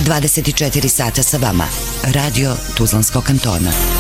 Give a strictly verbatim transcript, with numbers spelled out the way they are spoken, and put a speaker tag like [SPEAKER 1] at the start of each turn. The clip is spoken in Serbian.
[SPEAKER 1] dvadeset četiri sata sa vama. Radio Tuzlanskog kantona.